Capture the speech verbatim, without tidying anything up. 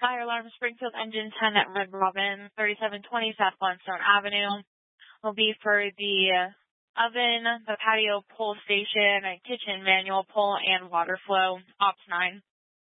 Fire alarm Springfield Engine ten at Red Robin, thirty-seven twenty South Glenstone Avenue. Will be for the oven, the patio pull station, a kitchen manual pull, and water flow. Ops nine.